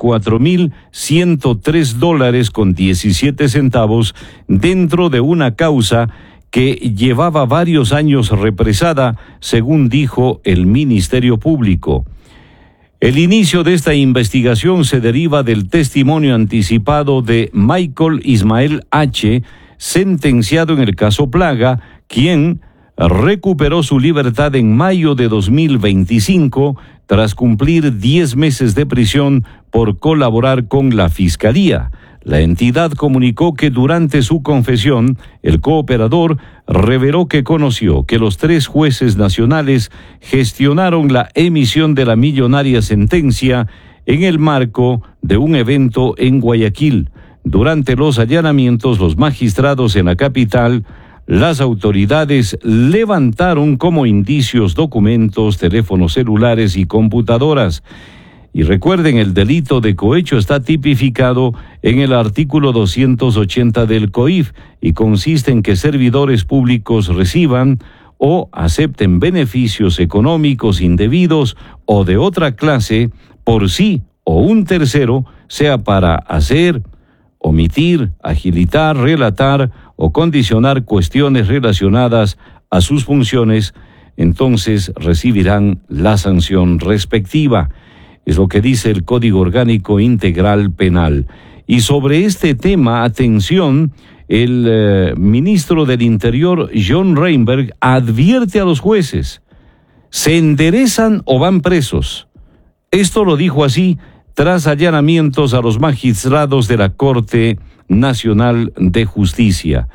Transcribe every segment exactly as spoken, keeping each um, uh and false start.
veinticuatro mil ciento tres dólares con diecisiete centavos dentro de una causa que llevaba varios años represada, según dijo el Ministerio Público. El inicio de esta investigación se deriva del testimonio anticipado de Michael Ismael H., sentenciado en el caso Plaga, quien recuperó su libertad en mayo de dos mil veinticinco tras cumplir diez meses de prisión por colaborar con la Fiscalía. La entidad comunicó que durante su confesión, el cooperador reveló que conoció que los tres jueces nacionales gestionaron la emisión de la millonaria sentencia en el marco de un evento en Guayaquil. Durante los allanamientos, los magistrados en la capital, las autoridades levantaron como indicios documentos, teléfonos celulares y computadoras. Y recuerden, el delito de cohecho está tipificado en el artículo doscientos ochenta del C O I F y consiste en que servidores públicos reciban o acepten beneficios económicos indebidos o de otra clase por sí o un tercero, sea para hacer, omitir, agilitar, relatar o condicionar cuestiones relacionadas a sus funciones, entonces recibirán la sanción respectiva. Es lo que dice el Código Orgánico Integral Penal. Y sobre este tema, atención, el eh, ministro del Interior, John Reinberg, advierte a los jueces: ¿se enderezan o van presos? Esto lo dijo así tras allanamientos a los magistrados de la Corte Nacional de Justicia.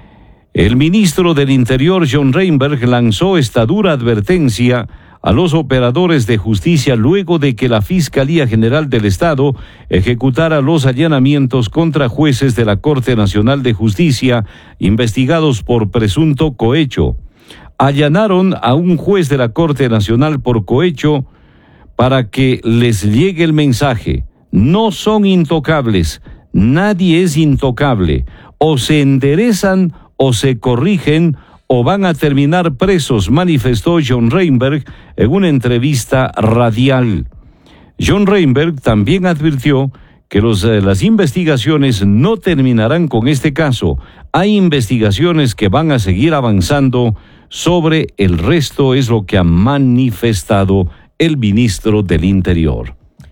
El ministro del Interior, John Reinberg, lanzó esta dura advertencia a los operadores de justicia luego de que la Fiscalía General del Estado ejecutara los allanamientos contra jueces de la Corte Nacional de Justicia investigados por presunto cohecho. Allanaron a un juez de la Corte Nacional por cohecho para que les llegue el mensaje: no son intocables, nadie es intocable, o se enderezan o se corrigen o van a terminar presos, manifestó John Reinberg en una entrevista radial. John Reinberg también advirtió que los, eh, las investigaciones no terminarán con este caso. Hay investigaciones que van a seguir avanzando sobre el resto, es lo que ha manifestado el ministro del Interior.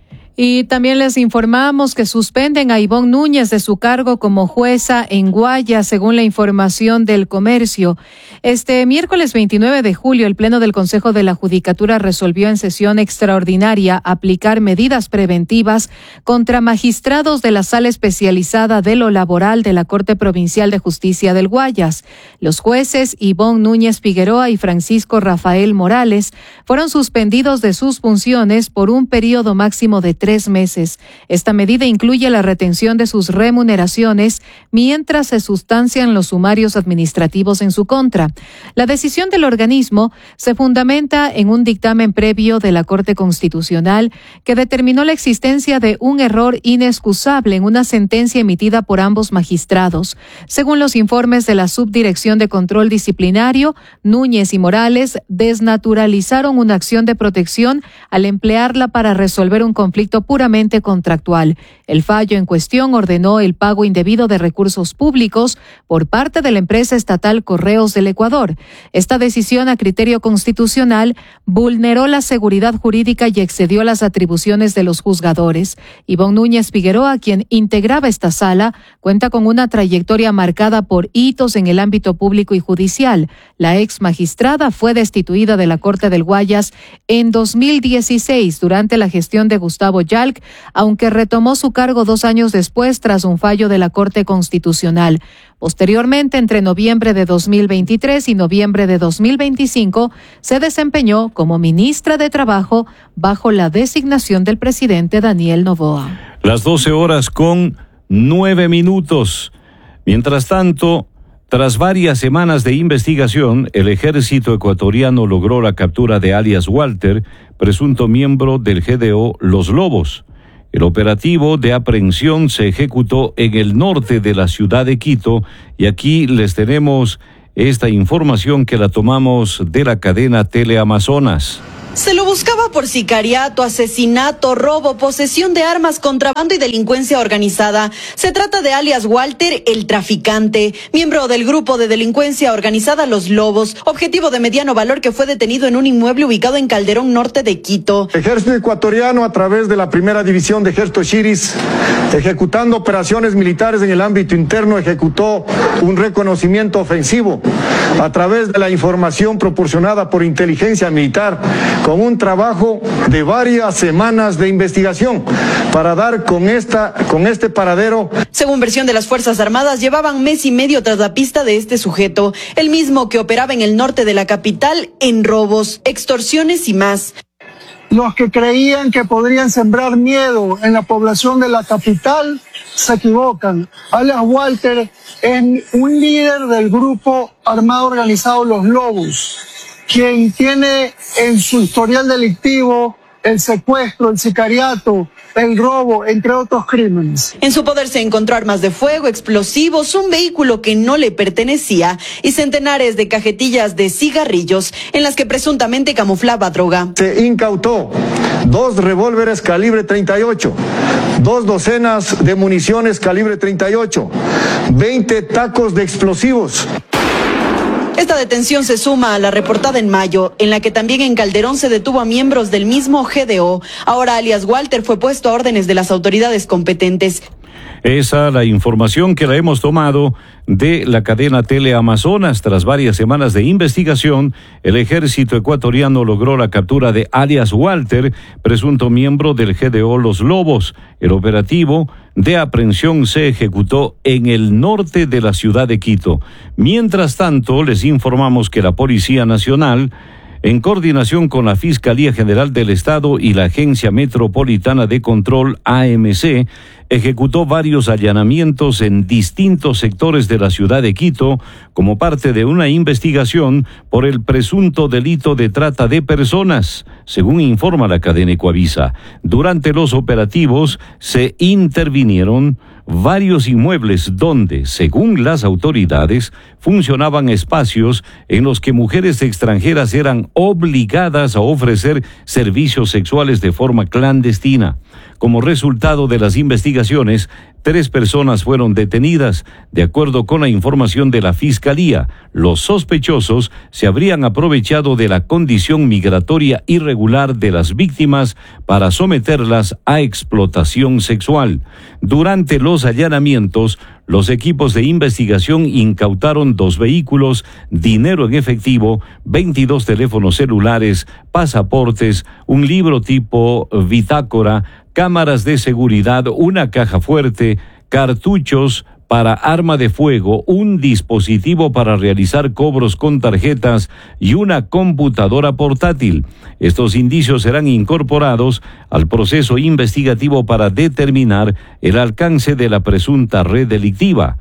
Y también les informamos que suspenden a Ivonne Núñez de su cargo como jueza en Guayas, según la información del Comercio. Este miércoles veintinueve de julio, el Pleno del Consejo de la Judicatura resolvió en sesión extraordinaria aplicar medidas preventivas contra magistrados de la Sala Especializada de lo Laboral de la Corte Provincial de Justicia del Guayas. Los jueces Ivonne Núñez Figueroa y Francisco Rafael Morales fueron suspendidos de sus funciones por un periodo máximo de tres meses. Esta medida incluye la retención de sus remuneraciones mientras se sustancian los sumarios administrativos en su contra. La decisión del organismo se fundamenta en un dictamen previo de la Corte Constitucional que determinó la existencia de un error inexcusable en una sentencia emitida por ambos magistrados. Según los informes de la Subdirección de Control Disciplinario, Núñez y Morales desnaturalizaron una acción de protección al emplearla para resolver un conflicto puramente contractual. El fallo en cuestión ordenó el pago indebido de recursos públicos por parte de la empresa estatal Correos del Ecuador. Esta decisión, a criterio constitucional, vulneró la seguridad jurídica y excedió las atribuciones de los juzgadores. Ivonne Núñez Figueroa, quien integraba esta sala, cuenta con una trayectoria marcada por hitos en el ámbito público y judicial. La ex magistrada fue destituida de la Corte del Guayas en dos mil dieciséis durante la gestión de Gustavo Yalc, aunque retomó su cargo dos años después tras un fallo de la Corte Constitucional. Posteriormente, entre noviembre de dos mil veintitrés y noviembre de dos mil veinticinco, se desempeñó como ministra de Trabajo bajo la designación del presidente Daniel Noboa. Las doce horas con nueve minutos. Mientras tanto, tras varias semanas de investigación, el ejército ecuatoriano logró la captura de alias Walter, presunto miembro del G D O Los Lobos. El operativo de aprehensión se ejecutó en el norte de la ciudad de Quito y aquí les tenemos esta información que la tomamos de la cadena Teleamazonas. Se lo buscaba por sicariato, asesinato, robo, posesión de armas, contrabando y delincuencia organizada. Se trata de alias Walter, el traficante, miembro del grupo de delincuencia organizada Los Lobos, objetivo de mediano valor que fue detenido en un inmueble ubicado en Calderón Norte de Quito. Ejército ecuatoriano, a través de la primera división de Ejército Chiris, ejecutando operaciones militares en el ámbito interno, ejecutó un reconocimiento ofensivo a través de la información proporcionada por inteligencia militar, con un trabajo de varias semanas de investigación para dar con esta, con este paradero. Según versión de las Fuerzas Armadas, llevaban mes y medio tras la pista de este sujeto, el mismo que operaba en el norte de la capital en robos, extorsiones y más. Los que creían que podrían sembrar miedo en la población de la capital se equivocan. Alias Walter es un líder del grupo armado organizado Los Lobos, quien tiene en su historial delictivo el secuestro, el sicariato, el robo, entre otros crímenes. En su poder se encontró armas de fuego, explosivos, un vehículo que no le pertenecía y centenares de cajetillas de cigarrillos en las que presuntamente camuflaba droga. Se incautó dos revólveres calibre treinta y ocho, dos docenas de municiones calibre treinta y ocho, veinte tacos de explosivos. Esta detención se suma a la reportada en mayo, en la que también en Calderón se detuvo a miembros del mismo G D O. Ahora alias Walter fue puesto a órdenes de las autoridades competentes. Esa la información que la hemos tomado de la cadena Teleamazonas. Tras varias semanas de investigación, el ejército ecuatoriano logró la captura de alias Walter, presunto miembro del G D O Los Lobos. El operativo de aprehensión se ejecutó en el norte de la ciudad de Quito. Mientras tanto, les informamos que la Policía Nacional, en coordinación con la Fiscalía General del Estado y la Agencia Metropolitana de Control A M C, ejecutó varios allanamientos en distintos sectores de la ciudad de Quito como parte de una investigación por el presunto delito de trata de personas, según informa la cadena Ecuavisa. Durante los operativos se intervinieron varios inmuebles donde, según las autoridades, funcionaban espacios en los que mujeres extranjeras eran obligadas a ofrecer servicios sexuales de forma clandestina. Como resultado de las investigaciones, tres personas fueron detenidas. De acuerdo con la información de la Fiscalía, los sospechosos se habrían aprovechado de la condición migratoria irregular de las víctimas para someterlas a explotación sexual. Durante los allanamientos, los equipos de investigación incautaron dos vehículos, dinero en efectivo, veintidós teléfonos celulares, pasaportes, un libro tipo bitácora, cámaras de seguridad, una caja fuerte, cartuchos para arma de fuego, un dispositivo para realizar cobros con tarjetas y una computadora portátil. Estos indicios serán incorporados al proceso investigativo para determinar el alcance de la presunta red delictiva.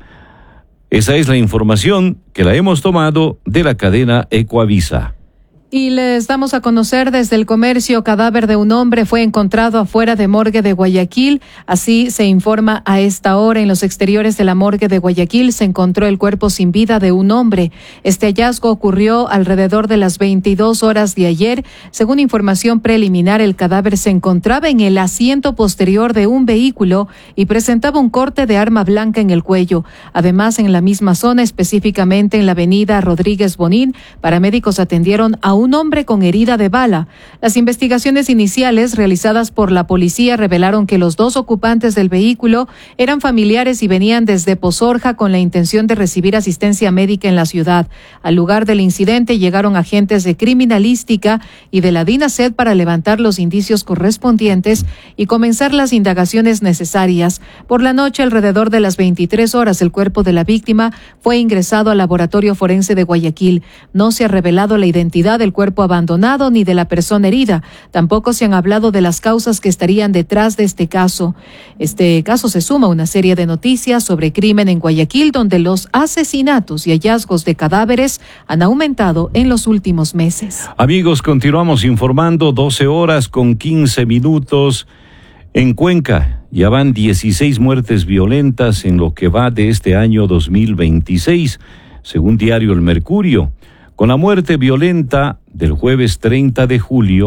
Esa es la información que la hemos tomado de la cadena Ecuavisa. Y les damos a conocer desde el comercio, cadáver de un hombre fue encontrado afuera de morgue de Guayaquil. Así se informa a esta hora. En los exteriores de la morgue de Guayaquil se encontró el cuerpo sin vida de un hombre. Este hallazgo ocurrió alrededor de las veintidós horas de ayer. Según información preliminar, el cadáver se encontraba en el asiento posterior de un vehículo y presentaba un corte de arma blanca en el cuello. Además, en la misma zona, específicamente en la avenida Rodríguez Bonín, paramédicos atendieron a un un hombre con herida de bala. Las investigaciones iniciales realizadas por la policía revelaron que los dos ocupantes del vehículo eran familiares y venían desde Pozorja con la intención de recibir asistencia médica en la ciudad. Al lugar del incidente llegaron agentes de criminalística y de la DINASED para levantar los indicios correspondientes y comenzar las indagaciones necesarias. Por la noche, alrededor de las veintitrés horas, el cuerpo de la víctima fue ingresado al laboratorio forense de Guayaquil. No se ha revelado la identidad del cuerpo abandonado ni de la persona herida. Tampoco se han hablado de las causas que estarían detrás de este caso. Este caso se suma a una serie de noticias sobre crimen en Guayaquil, donde los asesinatos y hallazgos de cadáveres han aumentado en los últimos meses. Amigos, continuamos informando. Doce horas con quince minutos. En Cuenca ya van dieciséis muertes violentas en lo que va de este año dos mil veintiséis, según diario El Mercurio. Con la muerte violenta del jueves treinta de julio,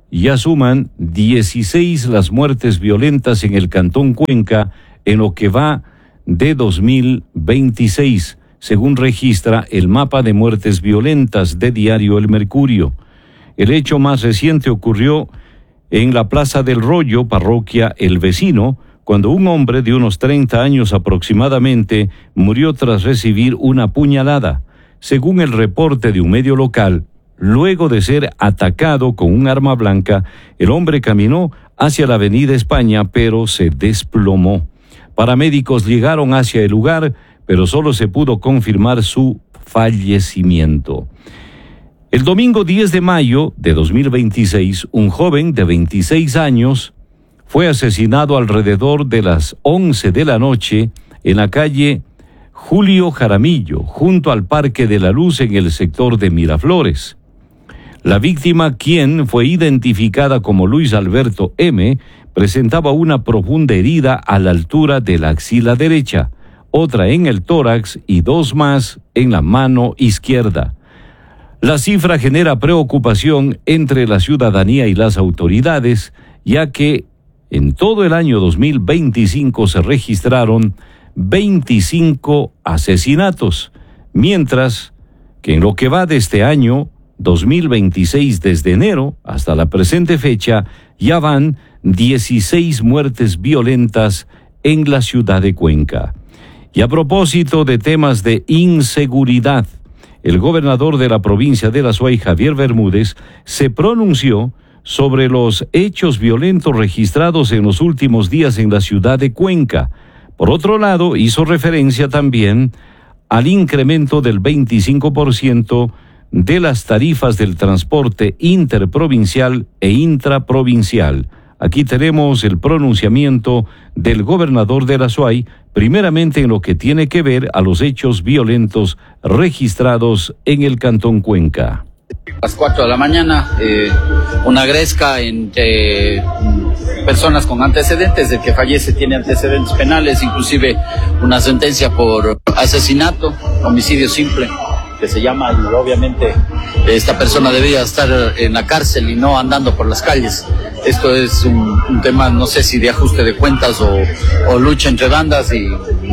ya suman dieciséis las muertes violentas en el Cantón Cuenca en lo que va de dos mil veintiséis, según registra el mapa de muertes violentas de Diario El Mercurio. El hecho más reciente ocurrió en la Plaza del Rollo, parroquia El Vecino, cuando un hombre de unos treinta años aproximadamente murió tras recibir una puñalada. Según el reporte de un medio local, luego de ser atacado con un arma blanca, el hombre caminó hacia la Avenida España, pero se desplomó. Paramédicos llegaron hacia el lugar, pero solo se pudo confirmar su fallecimiento. El domingo diez de mayo de dos mil veintiséis, un joven de veintiséis años fue asesinado alrededor de las once de la noche en la calle Julio Jaramillo, junto al Parque de la Luz en el sector de Miraflores. La víctima, quien fue identificada como Luis Alberto M., presentaba una profunda herida a la altura de la axila derecha, otra en el tórax y dos más en la mano izquierda. La cifra genera preocupación entre la ciudadanía y las autoridades, ya que en todo el año dos mil veinticinco se registraron veinticinco asesinatos, mientras que en lo que va de este año dos mil veintiséis, desde enero hasta la presente fecha, ya van dieciséis muertes violentas en la ciudad de Cuenca. Y a propósito de temas de inseguridad, el gobernador de la provincia de La Suay, Javier Bermúdez, se pronunció sobre los hechos violentos registrados en los últimos días en la ciudad de Cuenca. Por otro lado, hizo referencia también al incremento del veinticinco por ciento de las tarifas del transporte interprovincial e intraprovincial. Aquí tenemos el pronunciamiento del gobernador de La Suay, primeramente en lo que tiene que ver a los hechos violentos registrados en el Cantón Cuenca. A las cuatro de la mañana, eh, una gresca entre personas con antecedentes. El que fallece tiene antecedentes penales, inclusive una sentencia por asesinato, homicidio simple, que se llama, y obviamente esta persona debía estar en la cárcel y no andando por las calles. Esto es un, un tema, no sé si de ajuste de cuentas o, o lucha entre bandas, y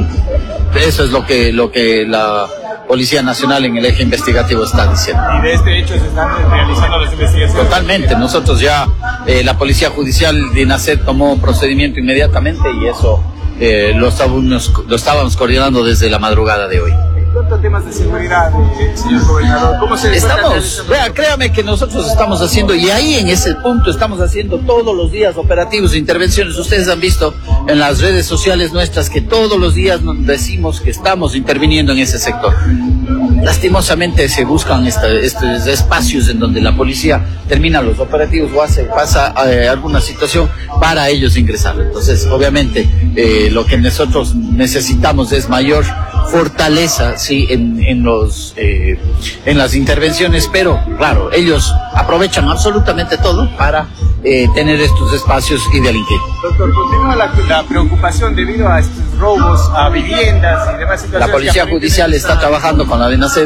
eso es lo que, lo que la Policía Nacional en el eje investigativo está diciendo. ¿Y de este hecho se están realizando las investigaciones? Totalmente. Nosotros ya, eh, la Policía Judicial de INACET tomó procedimiento inmediatamente, y eso eh, lo, estábamos, lo estábamos coordinando desde la madrugada de hoy. En cuanto a temas de seguridad, eh, señor gobernador, ¿cómo se estamos? Vea, créame que nosotros estamos haciendo, y ahí en ese punto estamos haciendo todos los días operativos e intervenciones. Ustedes han visto en las redes sociales nuestras que todos los días nos decimos que estamos interviniendo en ese sector. Lastimosamente se buscan esta, estos espacios en donde la policía termina los operativos o hace, pasa eh, alguna situación para ellos ingresar. Entonces, obviamente, eh, lo que nosotros necesitamos es mayor fortaleza, sí, en, en los eh, en las intervenciones, pero claro, ellos aprovechan absolutamente todo para eh, tener estos espacios y delinquir. Doctor, continúa la, la preocupación debido a estos robos a viviendas y demás situaciones. La Policía Judicial está trabajando con la DINASED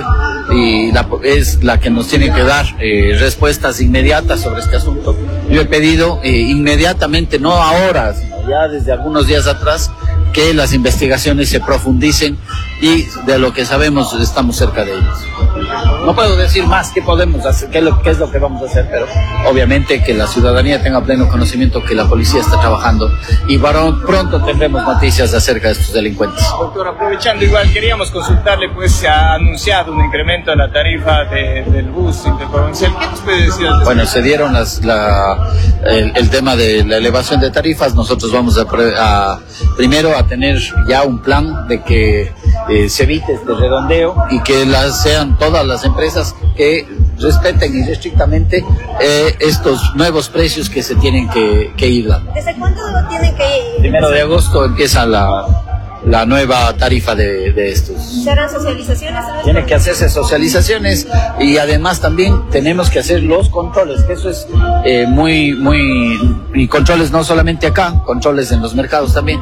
y la, es la que nos tiene que dar eh, respuestas inmediatas sobre este asunto. Yo he pedido eh, inmediatamente, no ahora, sino ya desde algunos días atrás, que las investigaciones se profundicen, y de lo que sabemos estamos cerca de ellos. No puedo decir más qué podemos hacer, qué, lo, qué es lo que vamos a hacer, pero obviamente que la ciudadanía tenga pleno conocimiento que la policía está trabajando, y pronto tendremos noticias acerca de estos delincuentes. Doctor, aprovechando igual, queríamos consultarle, pues se ha anunciado un incremento en la tarifa de, del bus interprovincial. ¿Qué nos puede decir? Bueno, se dieron las, la, el, el tema de la elevación de tarifas. Nosotros vamos a, a primero a tener ya un plan de que eh, se evite este redondeo y que las, sean todas las empresas que respeten y estrictamente eh, estos nuevos precios que se tienen que, que ir dando. ¿Desde cuándo tienen que ir? Primero de agosto empieza la, la nueva tarifa de, de estos. ¿Se harán socializaciones? Tiene que hacerse socializaciones, y además también tenemos que hacer los controles, que eso es eh, muy, muy, y controles no solamente acá, controles en los mercados también.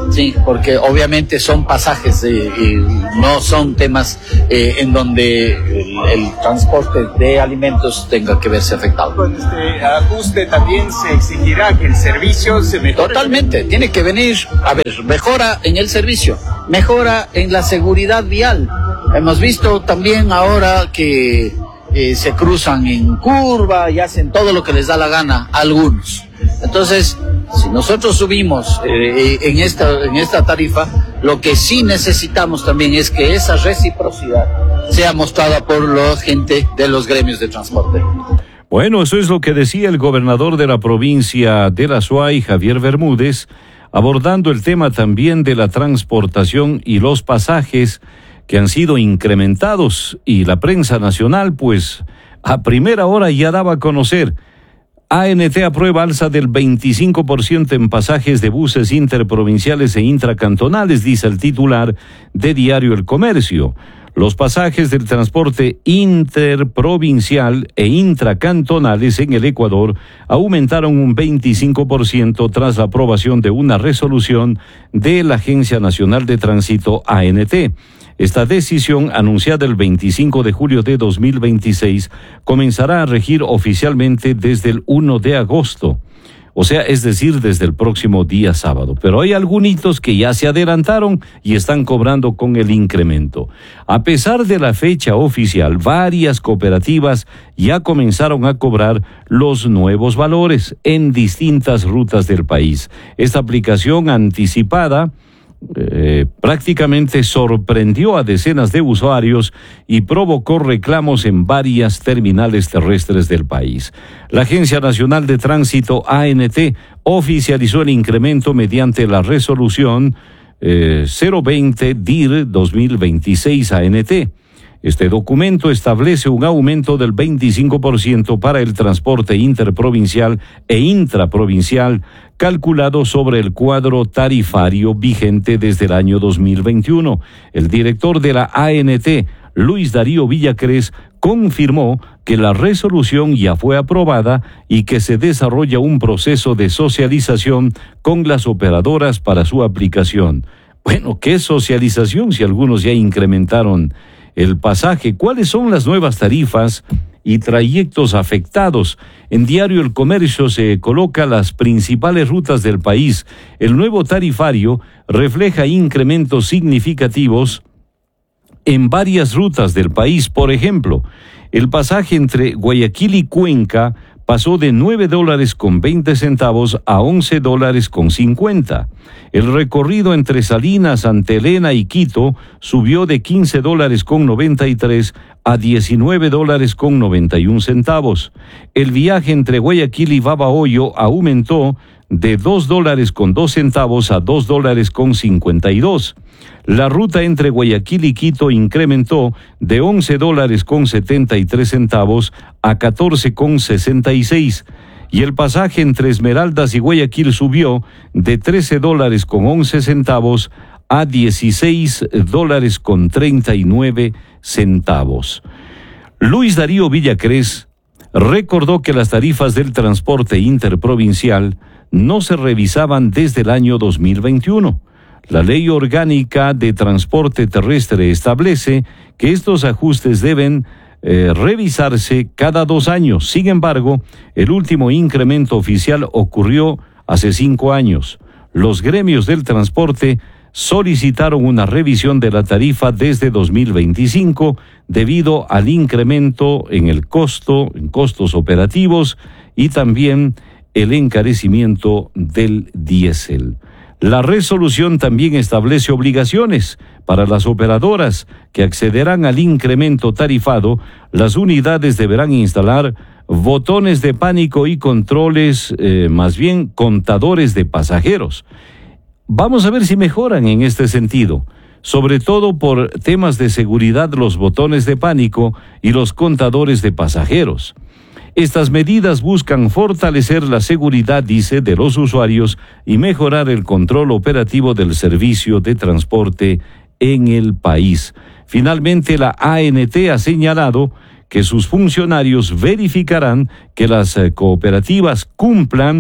Sí, porque obviamente son pasajes, eh, eh, no son temas eh, en donde el, el transporte de alimentos tenga que verse afectado. Con este ajuste también se exigirá que el servicio se mejore. Totalmente, tiene que venir, a ver, mejora en el servicio, mejora en la seguridad vial. Hemos visto también ahora que eh, se cruzan en curva y hacen todo lo que les da la gana a algunos. Entonces, si nosotros subimos eh, en esta en esta tarifa, lo que sí necesitamos también es que esa reciprocidad sea mostrada por la gente de los gremios de transporte. Bueno, eso es lo que decía el gobernador de la provincia de La Suay, Javier Bermúdez, abordando el tema también de la transportación y los pasajes que han sido incrementados, y la prensa nacional, pues, a primera hora ya daba a conocer. A N T aprueba alza del veinticinco por ciento en pasajes de buses interprovinciales e intracantonales, dice el titular de Diario El Comercio. Los pasajes del transporte interprovincial e intracantonales en el Ecuador aumentaron un veinticinco por ciento tras la aprobación de una resolución de la Agencia Nacional de Tránsito, A N T. Esta decisión, anunciada el veinticinco de julio de dos mil veintiséis, comenzará a regir oficialmente desde el primero de agosto. O sea, es decir, desde el próximo día sábado. Pero hay algunos que ya se adelantaron y están cobrando con el incremento. A pesar de la fecha oficial, varias cooperativas ya comenzaron a cobrar los nuevos valores en distintas rutas del país. Esta aplicación anticipada Eh, prácticamente sorprendió a decenas de usuarios y provocó reclamos en varias terminales terrestres del país. La Agencia Nacional de Tránsito, A N T, oficializó el incremento mediante la resolución eh, cero veinte D I R dos mil veintiséis A N T. Este documento establece un aumento del veinticinco por ciento para el transporte interprovincial e intraprovincial, calculado sobre el cuadro tarifario vigente desde el año dos mil veintiuno. El director de la A N T, Luis Darío Villacrés, confirmó que la resolución ya fue aprobada y que se desarrolla un proceso de socialización con las operadoras para su aplicación. Bueno, ¿qué socialización si algunos ya incrementaron el pasaje? ¿Cuáles son las nuevas tarifas y trayectos afectados? En Diario El Comercio se coloca las principales rutas del país. El nuevo tarifario refleja incrementos significativos en varias rutas del país. Por ejemplo, el pasaje entre Guayaquil y Cuenca pasó de nueve dólares con veinte centavos a once dólares con cincuenta. El recorrido entre Salinas, Santa Elena y Quito subió de quince dólares con noventa y tres a diecinueve dólares con noventa y un centavos. El viaje entre Guayaquil y Babahoyo aumentó de dos dólares con dos centavos a dos dólares con cincuenta y dos. La ruta entre Guayaquil y Quito incrementó de once dólares con setenta y tres centavos a catorce con sesenta y seis. Y el pasaje entre Esmeraldas y Guayaquil subió de trece dólares con once centavos a dieciséis dólares con treinta y nueve centavos. Luis Darío Villacrés recordó que las tarifas del transporte interprovincial no se revisaban desde el año dos mil veintiuno. La Ley Orgánica de Transporte Terrestre establece que estos ajustes deben eh, revisarse cada dos años. Sin embargo, el último incremento oficial ocurrió hace cinco años. Los gremios del transporte solicitaron una revisión de la tarifa desde dos mil veinticinco debido al incremento en el costo, en costos operativos y también el encarecimiento del diésel. La resolución también establece obligaciones para las operadoras que accederán al incremento tarifado. Las unidades deberán instalar botones de pánico y controles, eh, más bien contadores de pasajeros. Vamos a ver si mejoran en este sentido, sobre todo por temas de seguridad, los botones de pánico y los contadores de pasajeros. Estas medidas buscan fortalecer la seguridad, dice, de los usuarios y mejorar el control operativo del servicio de transporte en el país. Finalmente, la A N T ha señalado que sus funcionarios verificarán que las cooperativas cumplan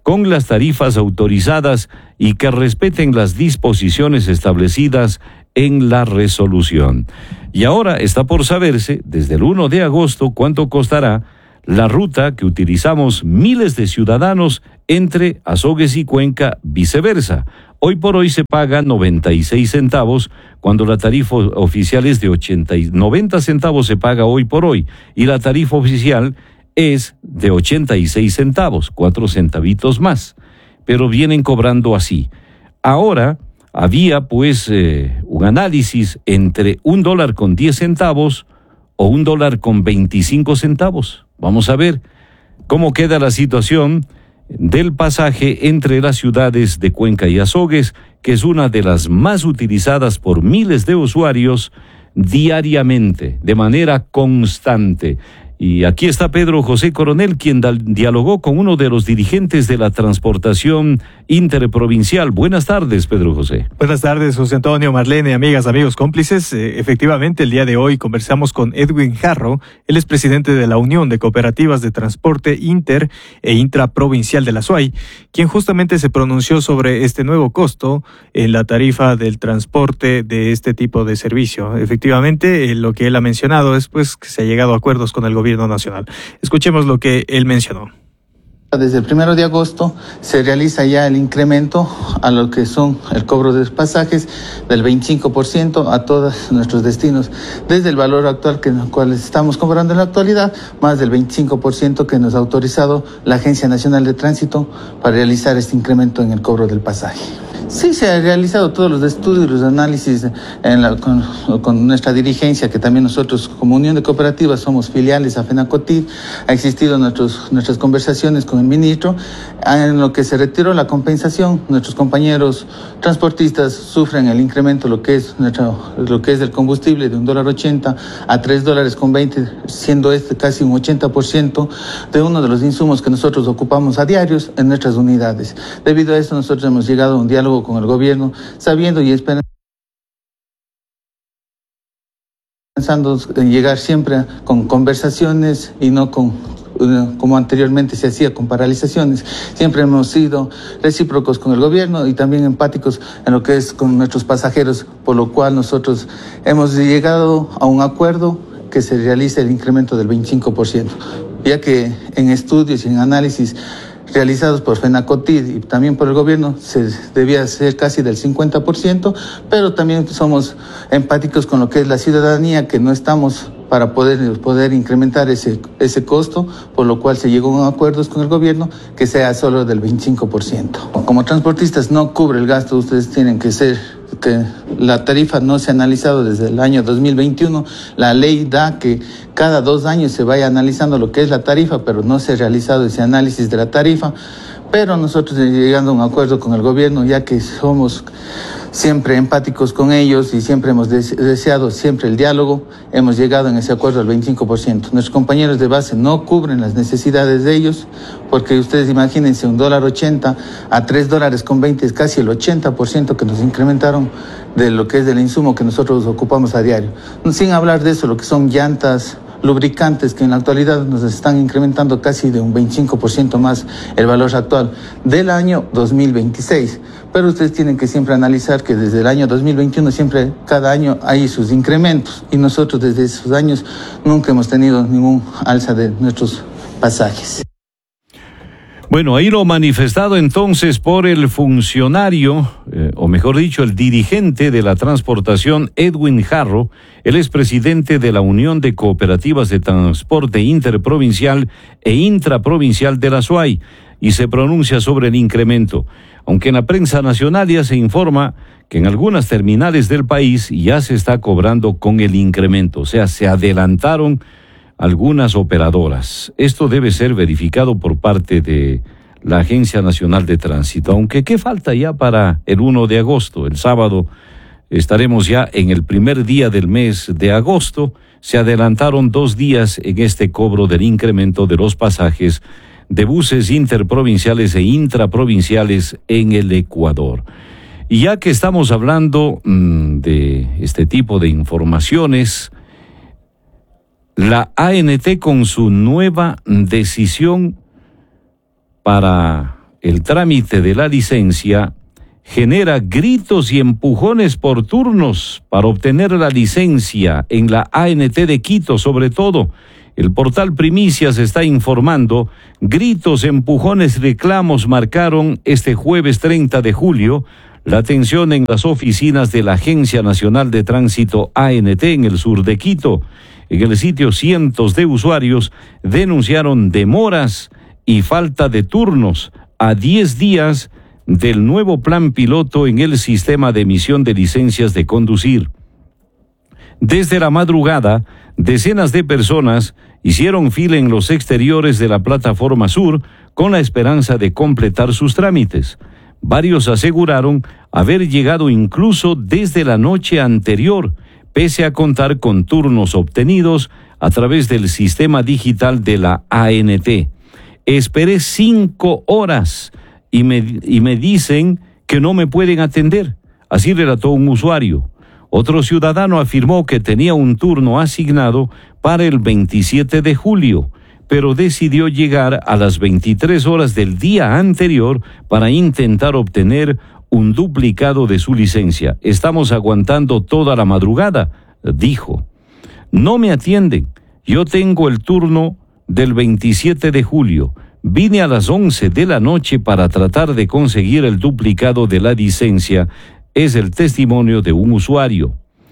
con las tarifas autorizadas y que respeten las disposiciones establecidas en la resolución. Y ahora está por saberse, desde el primero de agosto, cuánto costará la ruta que utilizamos miles de ciudadanos entre Azogues y Cuenca, viceversa. Hoy por hoy se paga noventa y seis centavos, cuando la tarifa oficial es de ochenta y noventa centavos se paga hoy por hoy, y la tarifa oficial es de ochenta y seis centavos, cuatro centavitos más, pero vienen cobrando así. Ahora había pues eh, un análisis entre un dólar con diez centavos o un dólar con veinticinco centavos. Vamos a ver cómo queda la situación del pasaje entre las ciudades de Cuenca y Azogues, que es una de las más utilizadas por miles de usuarios diariamente, de manera constante. Y aquí está Pedro José Coronel, quien da, dialogó con uno de los dirigentes de la transportación interprovincial. Buenas tardes, Pedro José. Buenas tardes, José Antonio, Marlene, amigas, amigos, cómplices. Eh, efectivamente, el día de hoy conversamos con Edwin Jarro, él es presidente de la Unión de Cooperativas de Transporte Inter e Intraprovincial de la S U A Y, quien justamente se pronunció sobre este nuevo costo en la tarifa del transporte de este tipo de servicio. Efectivamente, eh, lo que él ha mencionado es pues que se ha llegado a acuerdos con el gobierno nacional. Escuchemos lo que él mencionó. Desde el primero de agosto se realiza ya el incremento a lo que son el cobro de pasajes del veinticinco por ciento a todos nuestros destinos, desde el valor actual que el cual estamos cobrando en la actualidad, más del veinticinco por ciento que nos ha autorizado la Agencia Nacional de Tránsito para realizar este incremento en el cobro del pasaje. Sí, se han realizado todos los estudios, los análisis en la, con, con nuestra dirigencia, que también nosotros como Unión de Cooperativas somos filiales a FENACOTID. Ha existido nuestros, nuestras conversaciones con el ministro. En lo que se retiró la compensación, nuestros compañeros transportistas sufren el incremento, lo que es nuestro, lo que es del combustible, de un dólar ochenta a tres dólares con veinte, siendo este casi un ochenta por ciento de uno de los insumos que nosotros ocupamos a diarios en nuestras unidades. Debido a esto, nosotros hemos llegado a un diálogo con el gobierno, sabiendo y esperando pensando en llegar siempre con conversaciones y no con como anteriormente se hacía con paralizaciones. Siempre hemos sido recíprocos con el gobierno y también empáticos en lo que es con nuestros pasajeros, por lo cual nosotros hemos llegado a un acuerdo que se realice el incremento del veinticinco por ciento, ya que en estudios y en análisis realizados por FENACOTID y también por el gobierno se debía ser casi del cincuenta por ciento, pero también somos empáticos con lo que es la ciudadanía, que no estamos para poder, poder incrementar ese, ese costo, por lo cual se llegó a acuerdos con el gobierno que sea solo del veinticinco por ciento. Como transportistas no cubre el gasto, ustedes tienen que ser, que la tarifa no se ha analizado desde el año dos mil veintiuno, la ley da que cada dos años se vaya analizando lo que es la tarifa, pero no se ha realizado ese análisis de la tarifa, pero nosotros llegando a un acuerdo con el gobierno, ya que somos siempre empáticos con ellos y siempre hemos deseado siempre el diálogo, hemos llegado en ese acuerdo al veinticinco por ciento. Nuestros compañeros de base no cubren las necesidades de ellos, porque ustedes imagínense, un dólar ochenta a tres dólares con veinte es casi el ochenta por ciento que nos incrementaron de lo que es del insumo que nosotros ocupamos a diario. Sin hablar de eso, lo que son llantas, lubricantes, que en la actualidad nos están incrementando casi de un veinticinco por ciento más el valor actual del año dos mil veintiséis. Pero ustedes tienen que siempre analizar que desde el año dos mil veintiuno siempre, cada año hay sus incrementos, y nosotros desde esos años nunca hemos tenido ningún alza de nuestros pasajes. Bueno, ahí lo manifestado entonces por el funcionario, eh, o mejor dicho, el dirigente de la transportación, Edwin Jarro. Él es presidente de la Unión de Cooperativas de Transporte Interprovincial e Intraprovincial de la S U A Y, y se pronuncia sobre el incremento. Aunque en la prensa nacional ya se informa que en algunas terminales del país ya se está cobrando con el incremento, o sea, se adelantaron algunas operadoras. Esto debe ser verificado por parte de la Agencia Nacional de Tránsito, aunque ¿qué falta ya para el primero de agosto? El sábado estaremos ya en el primer día del mes de agosto. Se adelantaron dos días en este cobro del incremento de los pasajes de buses interprovinciales e intraprovinciales en el Ecuador. Y ya que estamos hablando mmm, de este tipo de informaciones, la A N T con su nueva decisión para el trámite de la licencia genera gritos y empujones por turnos para obtener la licencia en la A N T de Quito, sobre todo. El portal Primicias está informando, gritos, empujones, reclamos marcaron este jueves treinta de julio la atención en las oficinas de la Agencia Nacional de Tránsito A N T en el sur de Quito. En el sitio cientos de usuarios denunciaron demoras y falta de turnos a diez días del nuevo plan piloto en el sistema de emisión de licencias de conducir. Desde la madrugada, decenas de personas hicieron fila en los exteriores de la plataforma sur con la esperanza de completar sus trámites. Varios aseguraron haber llegado incluso desde la noche anterior, pese a contar con turnos obtenidos a través del sistema digital de la A N T. Esperé cinco horas y me, y me dicen que no me pueden atender, así relató un usuario. Otro ciudadano afirmó que tenía un turno asignado para el veintisiete de julio, pero decidió llegar a las veintitrés horas del día anterior para intentar obtener un duplicado de su licencia. Estamos aguantando toda la madrugada, dijo. No me atienden. Yo tengo el turno del veintisiete de julio. Vine a las once de la noche para tratar de conseguir el duplicado de la licencia. Es el testimonio de un usuario.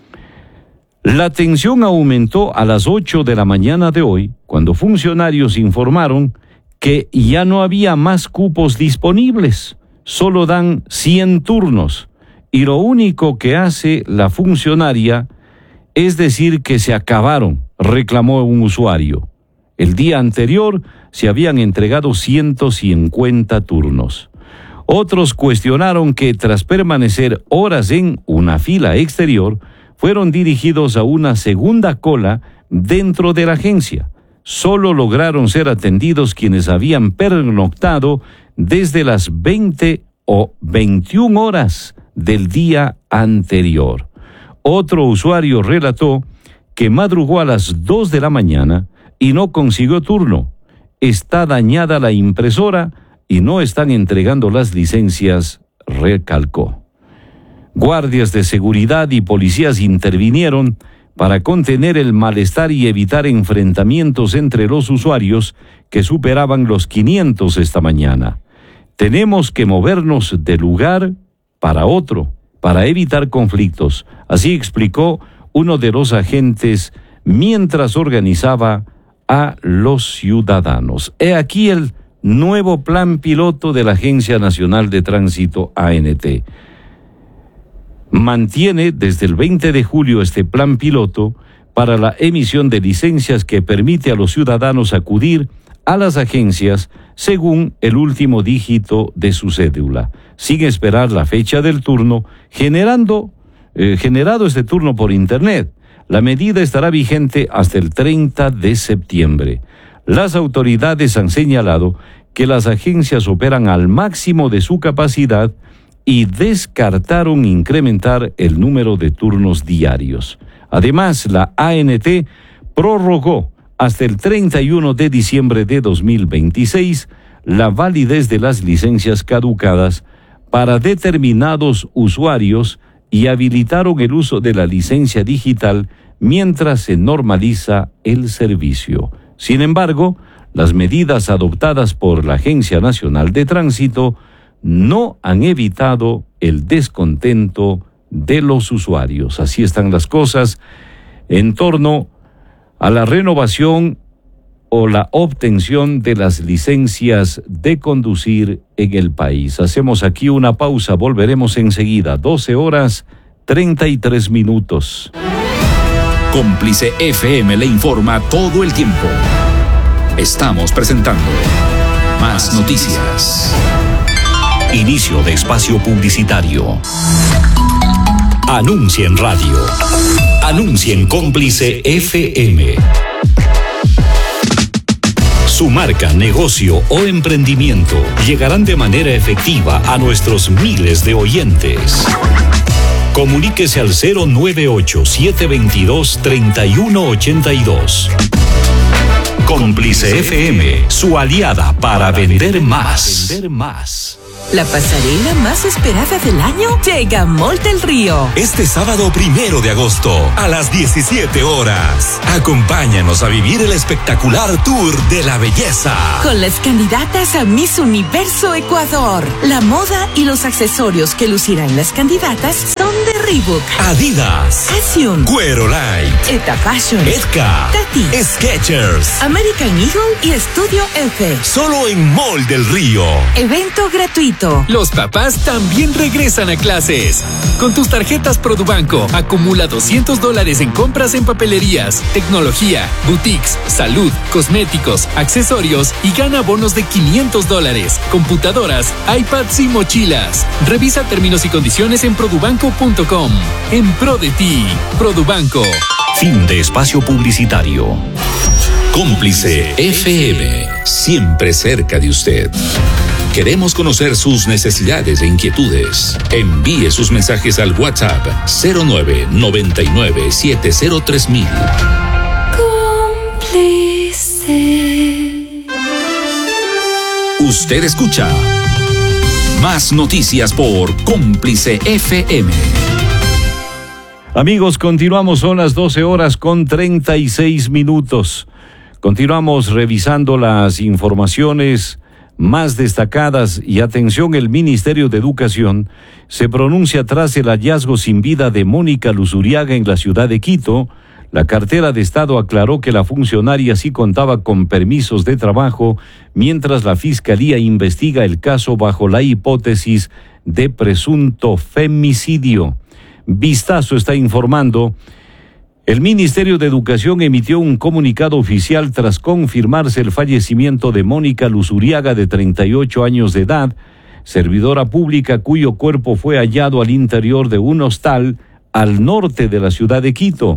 La tensión aumentó a las ocho de la mañana de hoy, cuando funcionarios informaron que ya no había más cupos disponibles. Solo dan cien turnos y lo único que hace la funcionaria es decir que se acabaron, reclamó un usuario. El día anterior se habían entregado ciento cincuenta turnos. Otros cuestionaron que tras permanecer horas en una fila exterior, fueron dirigidos a una segunda cola dentro de la agencia. Solo lograron ser atendidos quienes habían pernoctado desde las veinte o veintiuna horas del día anterior. Otro usuario relató que madrugó a las dos de la mañana y no consiguió turno. Está dañada la impresora y no están entregando las licencias, recalcó. Guardias de seguridad y policías intervinieron para contener el malestar y evitar enfrentamientos entre los usuarios que superaban los quinientos esta mañana. Tenemos que movernos de lugar para otro para evitar conflictos, así explicó uno de los agentes mientras organizaba a los ciudadanos. He aquí el nuevo plan piloto de la Agencia Nacional de Tránsito A N T. Mantiene desde el veinte de julio este plan piloto para la emisión de licencias que permite a los ciudadanos acudir a las agencias según el último dígito de su cédula, sin esperar la fecha del turno, generando, eh, generado este turno por Internet. La medida estará vigente hasta el treinta de septiembre. Las autoridades han señalado que las agencias operan al máximo de su capacidad y descartaron incrementar el número de turnos diarios. Además, la A N T prorrogó hasta el treinta y uno de diciembre de dos mil veintiséis la validez de las licencias caducadas para determinados usuarios y habilitaron el uso de la licencia digital mientras se normaliza el servicio. Sin embargo, las medidas adoptadas por la Agencia Nacional de Tránsito no han evitado el descontento de los usuarios. Así están las cosas en torno a la renovación o la obtención de las licencias de conducir en el país. Hacemos aquí una pausa, volveremos enseguida, doce horas treinta y tres minutos. Cómplice F M le informa todo el tiempo. Estamos presentando Más Noticias. Inicio de espacio publicitario. Anuncia en radio. Anuncia en Cómplice F M. Su marca, negocio o emprendimiento llegarán de manera efectiva a nuestros miles de oyentes. Comuníquese al cero nueve ocho, siete dos dos, tres uno ocho dos. Cómplice F M, su aliada para vender más. Vender más. La pasarela más esperada del año llega a Mall del Río. Este sábado primero de agosto a las diecisiete horas. Acompáñanos a vivir el espectacular Tour de la Belleza. Con las candidatas a Miss Universo Ecuador. La moda y los accesorios que lucirán las candidatas son de Reebok, Adidas, Asium, Cuero Light, Eta Fashion, Edka, Tati, Skechers, American Eagle y Estudio F. Solo en Mall del Río. Evento gratuito. Los papás también regresan a clases. Con tus tarjetas Produbanco, acumula doscientos dólares en compras en papelerías, tecnología, boutiques, salud, cosméticos, accesorios y gana bonos de quinientos dólares, computadoras, iPads y mochilas. Revisa términos y condiciones en produbanco punto com. En pro de ti, Produbanco. Fin de espacio publicitario. Cómplice F M, siempre cerca de usted. Queremos conocer sus necesidades e inquietudes. Envíe sus mensajes al WhatsApp cero nueve noventa y nueve siete cero tres mil. Cómplice. Usted escucha más noticias por Cómplice F M. Amigos, continuamos, son las doce horas con treinta y seis minutos. Continuamos revisando las informaciones más destacadas y atención, el Ministerio de Educación se pronuncia tras el hallazgo sin vida de Mónica Luzuriaga en la ciudad de Quito. La cartera de Estado aclaró que la funcionaria sí contaba con permisos de trabajo, mientras la Fiscalía investiga el caso bajo la hipótesis de presunto femicidio. Vistazo está informando. El Ministerio de Educación emitió un comunicado oficial tras confirmarse el fallecimiento de Mónica Luzuriaga, de treinta y ocho años de edad, servidora pública cuyo cuerpo fue hallado al interior de un hostal al norte de la ciudad de Quito.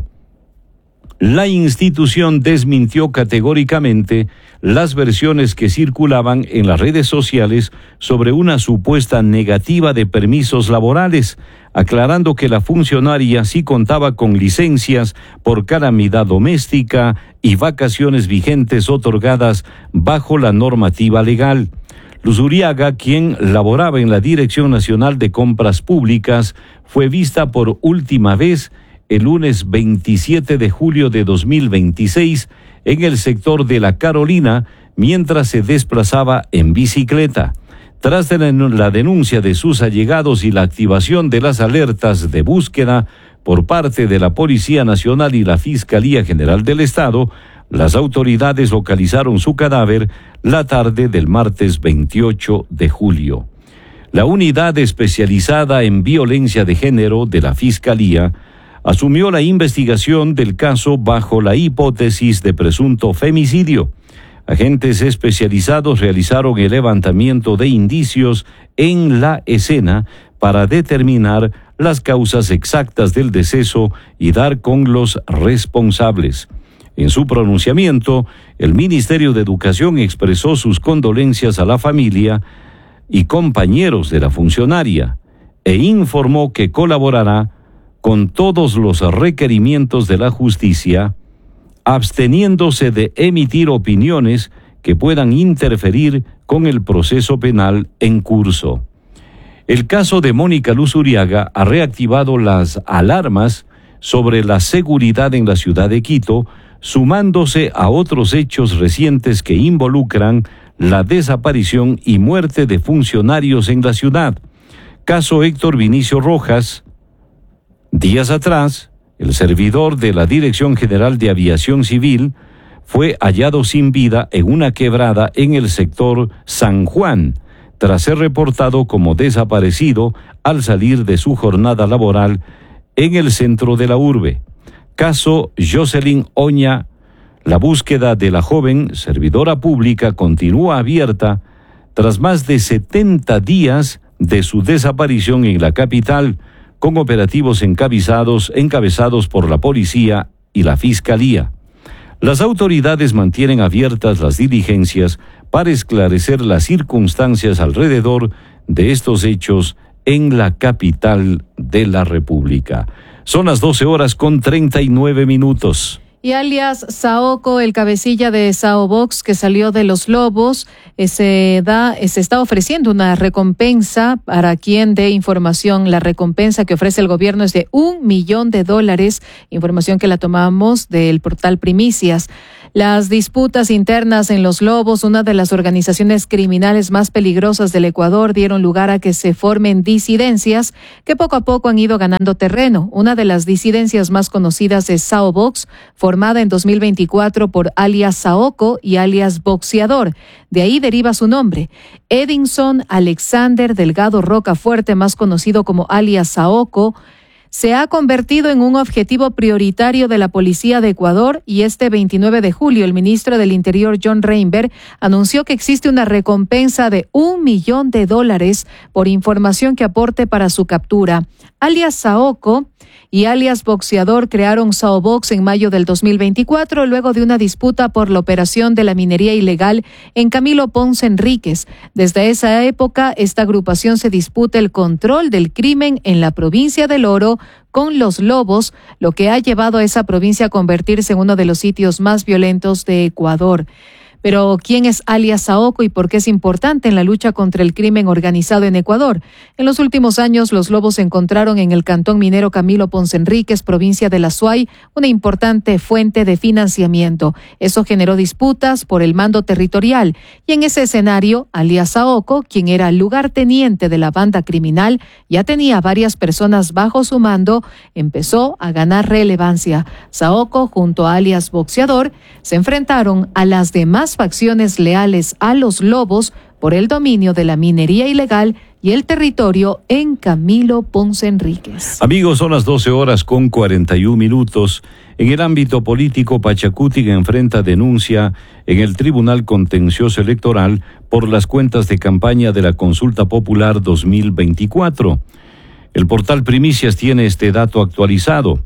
La institución desmintió categóricamente las versiones que circulaban en las redes sociales sobre una supuesta negativa de permisos laborales, aclarando que la funcionaria sí contaba con licencias por calamidad doméstica y vacaciones vigentes otorgadas bajo la normativa legal. Luzuriaga, quien laboraba en la Dirección Nacional de Compras Públicas, fue vista por última vez el lunes veintisiete de julio de dos mil veintiséis en el sector de La Carolina, mientras se desplazaba en bicicleta. Tras la denuncia de sus allegados y la activación de las alertas de búsqueda por parte de la Policía Nacional y la Fiscalía General del Estado, las autoridades localizaron su cadáver la tarde del martes veintiocho de julio. La unidad especializada en violencia de género de la Fiscalía asumió la investigación del caso bajo la hipótesis de presunto femicidio. Agentes especializados realizaron el levantamiento de indicios en la escena para determinar las causas exactas del deceso y dar con los responsables. En su pronunciamiento, el Ministerio de Educación expresó sus condolencias a la familia y compañeros de la funcionaria e informó que colaborará con todos los requerimientos de la justicia, absteniéndose de emitir opiniones que puedan interferir con el proceso penal en curso. El caso de Mónica Luzuriaga ha reactivado las alarmas sobre la seguridad en la ciudad de Quito, sumándose a otros hechos recientes que involucran la desaparición y muerte de funcionarios en la ciudad. Caso Héctor Vinicio Rojas. Días atrás, el servidor de la Dirección General de Aviación Civil fue hallado sin vida en una quebrada en el sector San Juan, tras ser reportado como desaparecido al salir de su jornada laboral en el centro de la urbe. Caso Jocelyn Oña. La búsqueda de la joven servidora pública continúa abierta tras más de setenta días de su desaparición en la capital, con operativos encabezados, encabezados por la policía y la fiscalía. Las autoridades mantienen abiertas las diligencias para esclarecer las circunstancias alrededor de estos hechos en la capital de la República. Son las doce horas con treinta y nueve minutos. Y alias Saoko, el cabecilla de Sao Box que salió de los Lobos, eh, se da, eh, se está ofreciendo una recompensa para quien dé información. La recompensa que ofrece el gobierno es de un millón de dólares, información que la tomamos del portal Primicias. Las disputas internas en los Lobos, una de las organizaciones criminales más peligrosas del Ecuador, dieron lugar a que se formen disidencias que poco a poco han ido ganando terreno. Una de las disidencias más conocidas es Sao Box, formada en dos mil veinticuatro por alias Saoko y alias Boxeador. De ahí deriva su nombre. Edinson Alexander Delgado Rocafuerte, más conocido como alias Saoko, se ha convertido en un objetivo prioritario de la Policía de Ecuador y este veintinueve de julio el ministro del Interior John Reinberg anunció que existe una recompensa de un millón de dólares por información que aporte para su captura. Alias Saoko y alias Boxeador crearon Sao Box en mayo del dos mil veinticuatro luego de una disputa por la operación de la minería ilegal en Camilo Ponce Enríquez. Desde esa época, esta agrupación se disputa el control del crimen en la provincia del Oro con los Lobos, lo que ha llevado a esa provincia a convertirse en uno de los sitios más violentos de Ecuador. Pero, ¿quién es alias Saoko y por qué es importante en la lucha contra el crimen organizado en Ecuador? En los últimos años, los Lobos se encontraron en el cantón minero Camilo Ponce Enríquez, provincia de La Suay, una importante fuente de financiamiento. Eso generó disputas por el mando territorial. Y en ese escenario, alias Saoko, quien era lugarteniente de la banda criminal, ya tenía varias personas bajo su mando, empezó a ganar relevancia. Saoko, junto a alias Boxeador, se enfrentaron a las demás facciones leales a los Lobos por el dominio de la minería ilegal y el territorio en Camilo Ponce Enríquez. Amigos, son las doce horas con cuarenta y un minutos. En el ámbito político, Pachacutic enfrenta denuncia en el Tribunal Contencioso Electoral por las cuentas de campaña de la Consulta Popular dos mil veinticuatro. El portal Primicias tiene este dato actualizado.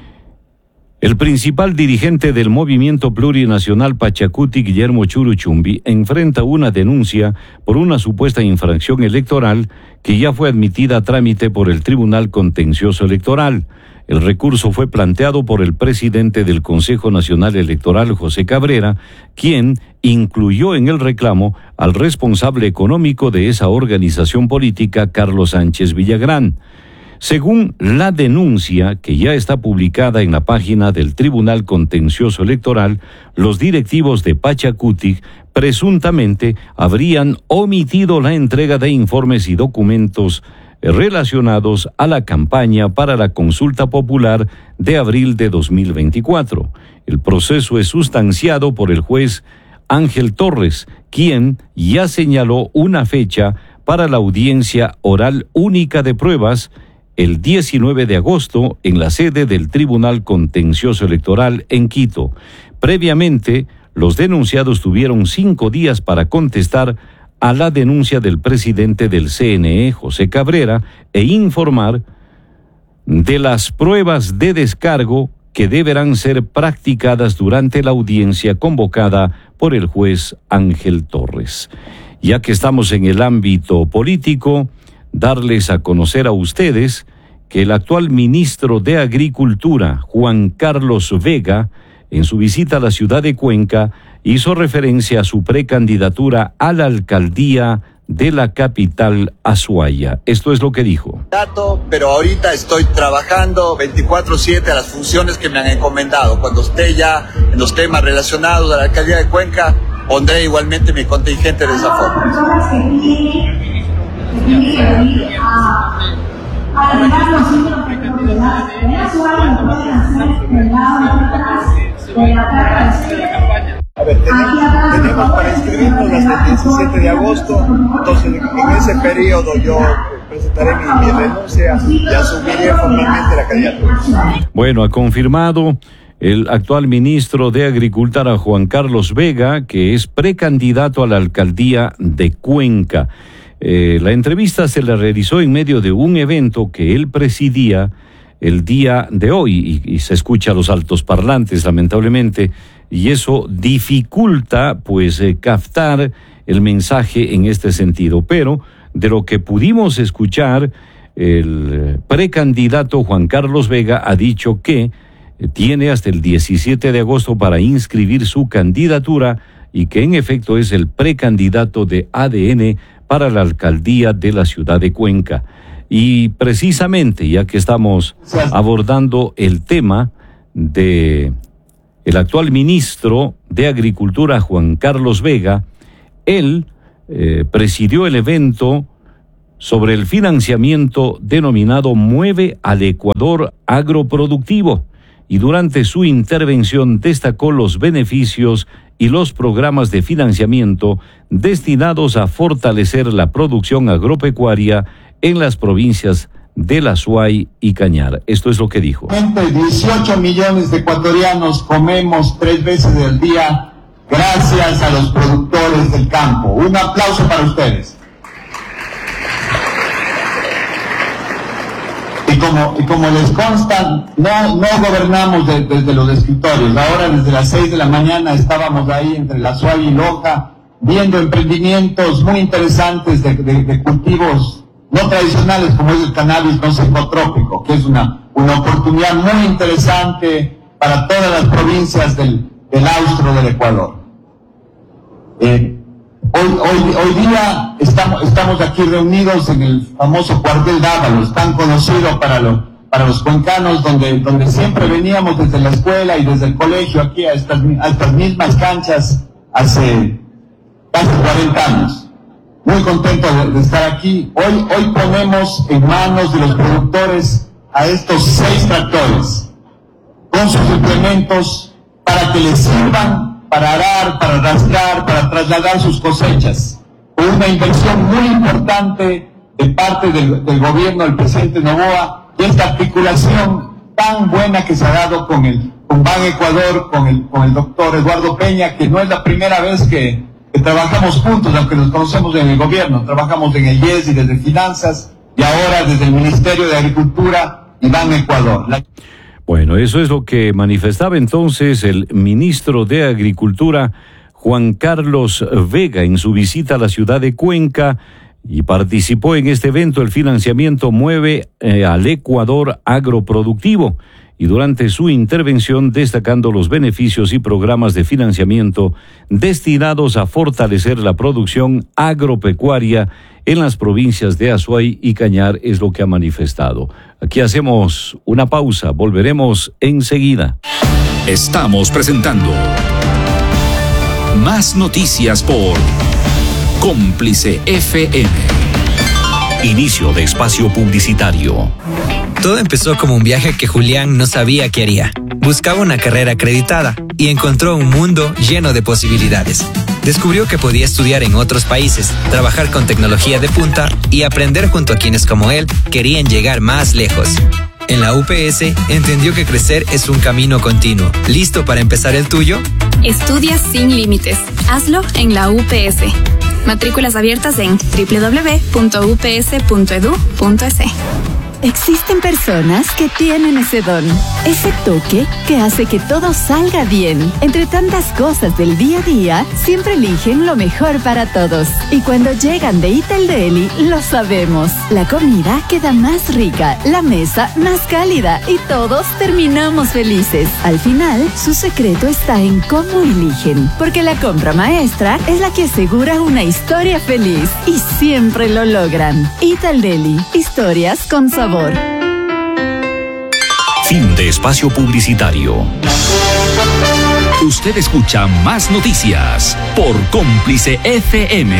El principal dirigente del movimiento plurinacional Pachacutic, Guillermo Churuchumbi, enfrenta una denuncia por una supuesta infracción electoral que ya fue admitida a trámite por el Tribunal Contencioso Electoral. El recurso fue planteado por el presidente del Consejo Nacional Electoral, José Cabrera, quien incluyó en el reclamo al responsable económico de esa organización política, Carlos Sánchez Villagrán. Según la denuncia, que ya está publicada en la página del Tribunal Contencioso Electoral, los directivos de Pachacutic presuntamente habrían omitido la entrega de informes y documentos relacionados a la campaña para la consulta popular de abril de dos mil veinticuatro. El proceso es sustanciado por el juez Ángel Torres, quien ya señaló una fecha para la audiencia oral única de pruebas el diecinueve de agosto en la sede del Tribunal Contencioso Electoral en Quito. Previamente, los denunciados tuvieron cinco días para contestar a la denuncia del presidente del C N E, José Cabrera, e informar de las pruebas de descargo que deberán ser practicadas durante la audiencia convocada por el juez Ángel Torres. Ya que estamos en el ámbito político, darles a conocer a ustedes que el actual ministro de Agricultura, Juan Carlos Vega, en su visita a la ciudad de Cuenca, hizo referencia a su precandidatura a la alcaldía de la capital Azuaya. Esto es lo que dijo. Pero ahorita estoy trabajando veinticuatro siete a las funciones que me han encomendado. Cuando esté ya en los temas relacionados a la alcaldía de Cuenca, pondré igualmente mi contingente de esa forma. A ver, tenemos, tenemos para inscribirnos hasta el diecisiete de agosto, entonces en ese periodo yo presentaré mi, mi renuncia y asumiré formalmente la candidatura. Bueno, ha confirmado el actual ministro de Agricultura, Juan Carlos Vega, que es precandidato a la alcaldía de Cuenca. Eh, la entrevista se la realizó en medio de un evento que él presidía el día de hoy y, y se escucha a los altoparlantes, lamentablemente, y eso dificulta pues eh, captar el mensaje en este sentido. Pero de lo que pudimos escuchar, el precandidato Juan Carlos Vega ha dicho que tiene hasta el diecisiete de agosto para inscribir su candidatura y que en efecto es el precandidato de A D N para la alcaldía de la ciudad de Cuenca. Y precisamente, ya que estamos abordando el tema de el actual ministro de Agricultura, Juan Carlos Vega, él eh, presidió el evento sobre el financiamiento denominado Mueve al Ecuador Agroproductivo, y durante su intervención destacó los beneficios y los programas de financiamiento destinados a fortalecer la producción agropecuaria en las provincias del Azuay y Cañar. Esto es lo que dijo. dieciocho millones de ecuatorianos comemos tres veces al día gracias a los productores del campo. Un aplauso para ustedes. Y como, y como les consta, no, no gobernamos de, desde los escritorios. Ahora desde las seis de la mañana estábamos ahí entre la Azuay y Loja viendo emprendimientos muy interesantes de, de, de cultivos no tradicionales como es el cannabis no psicotrópico, que es una, una oportunidad muy interesante para todas las provincias del, del austro del Ecuador. Eh, hoy, hoy, hoy día estamos, estamos aquí reunidos en el famoso cuartel Dávalos, tan conocido para, lo, para los cuencanos, donde, donde siempre veníamos desde la escuela y desde el colegio aquí a estas, a estas mismas canchas hace casi cuarenta años. Muy contento de, de estar aquí. Hoy, hoy ponemos en manos de los productores a estos seis tractores con sus implementos para que les sirvan para arar, para rastrear, para trasladar sus cosechas. Con una inversión muy importante de parte del, del gobierno del presidente Noboa y esta articulación tan buena que se ha dado con el con Ban Ecuador, con el, con el doctor Eduardo Peña, que no es la primera vez que que trabajamos juntos, aunque nos conocemos en el gobierno, trabajamos en el I E S y desde Finanzas, y ahora desde el Ministerio de Agricultura y Ban Ecuador. La... Bueno, eso es lo que manifestaba entonces el ministro de Agricultura, Juan Carlos Vega, en su visita a la ciudad de Cuenca, y participó en este evento el financiamiento Mueve eh, al Ecuador Agroproductivo. Y durante su intervención destacando los beneficios y programas de financiamiento destinados a fortalecer la producción agropecuaria en las provincias de Azuay y Cañar, es lo que ha manifestado. Aquí hacemos una pausa, volveremos enseguida. Estamos presentando Más Noticias por Cómplice F M. Inicio de espacio publicitario. Todo empezó como un viaje que Julián no sabía qué haría. Buscaba una carrera acreditada y encontró un mundo lleno de posibilidades. Descubrió que podía estudiar en otros países, trabajar con tecnología de punta y aprender junto a quienes como él querían llegar más lejos. En la U P S entendió que crecer es un camino continuo. ¿Listo para empezar el tuyo? Estudia sin límites. Hazlo en la U P S. Matrículas abiertas en doble u doble u doble u punto u p s punto e d u punto e s. Existen personas que tienen ese don, ese toque que hace que todo salga bien. Entre tantas cosas del día a día, siempre eligen lo mejor para todos. Y cuando llegan de Ital Deli, lo sabemos. La comida queda más rica, la mesa más cálida y todos terminamos felices. Al final, su secreto está en cómo eligen, porque la compra maestra es la que asegura una historia feliz y siempre lo logran. Ital Deli, historias con sabor. Fin de espacio publicitario. Usted escucha Más Noticias por Cómplice F M.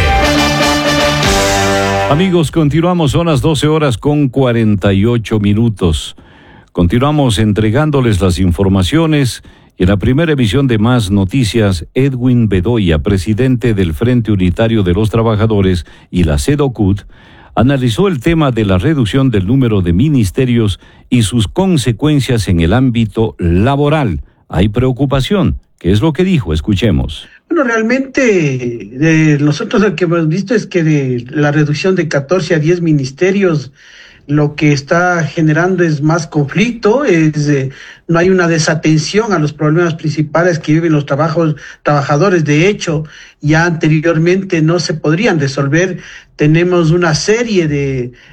Amigos, continuamos, son las doce horas con cuarenta y ocho minutos. Continuamos entregándoles las informaciones. Y en la primera emisión de Más Noticias, Edwin Bedoya, presidente del Frente Unitario de los Trabajadores y la SEDOCUT, analizó el tema de la reducción del número de ministerios y sus consecuencias en el ámbito laboral. Hay preocupación. ¿Qué es lo que dijo? Escuchemos. Bueno, realmente eh, nosotros lo que hemos visto es que de la reducción de catorce a diez ministerios lo que está generando es más conflicto, es eh, no hay una desatención a los problemas principales que viven los trabajos, trabajadores. De hecho, ya anteriormente no se podrían resolver. Tenemos una serie de,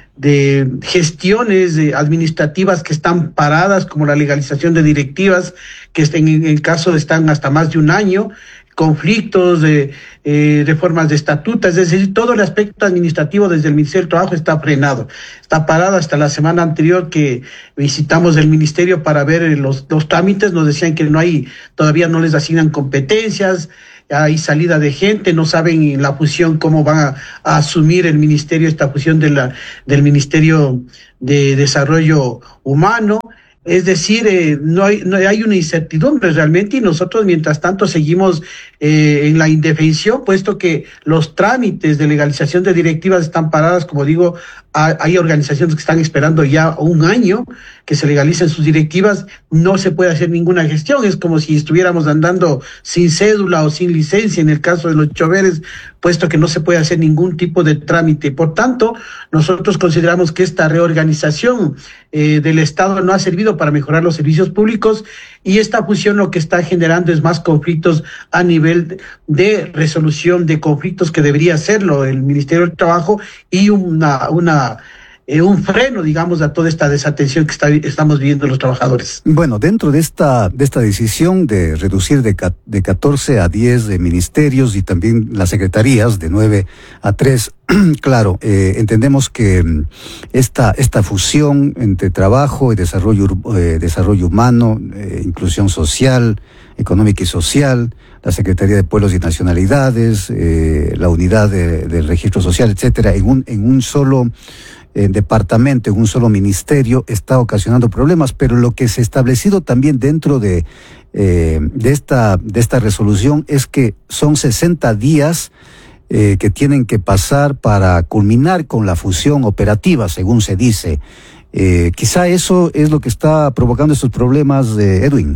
de gestiones de administrativas que están paradas, como la legalización de directivas, que en, en el caso están hasta más de un año, conflictos de eh, reformas de estatutos, es decir, todo el aspecto administrativo desde el Ministerio del Trabajo está frenado, está parado. Hasta la semana anterior que visitamos el Ministerio para ver los, los trámites, nos decían que no hay, todavía no les asignan competencias, hay salida de gente, no saben la fusión, cómo van a, a asumir el ministerio, esta fusión de la, del Ministerio de Desarrollo Humano. Es decir, eh, no, hay, no hay una incertidumbre realmente, y nosotros mientras tanto seguimos eh, en la indefensión, puesto que los trámites de legalización de directivas están paradas. Como digo, hay, hay organizaciones que están esperando ya un año que se legalicen sus directivas, no se puede hacer ninguna gestión, es como si estuviéramos andando sin cédula o sin licencia en el caso de los choferes, puesto que no se puede hacer ningún tipo de trámite. Por tanto, nosotros consideramos que esta reorganización eh, del Estado no ha servido para mejorar los servicios públicos, y esta fusión lo que está generando es más conflictos a nivel de resolución de conflictos, que debería hacerlo el Ministerio del Trabajo, y una, una eh, un freno, digamos, a toda esta desatención que está, estamos viviendo los trabajadores. Bueno, dentro de esta de esta decisión de reducir de, de catorce a diez de ministerios y también las secretarías de nueve a tres, claro, eh, entendemos que esta esta fusión entre trabajo y desarrollo eh, desarrollo humano, eh, inclusión social, económica y social, la Secretaría de Pueblos y Nacionalidades, eh, la unidad de, del registro social, etcétera, en un en un solo eh, departamento, en un solo ministerio, está ocasionando problemas. Pero lo que se ha establecido también dentro de eh, de esta de esta resolución es que son sesenta días Eh, que tienen que pasar para culminar con la fusión operativa, según se dice. Eh, quizá eso es lo que está provocando estos problemas, eh, Edwin.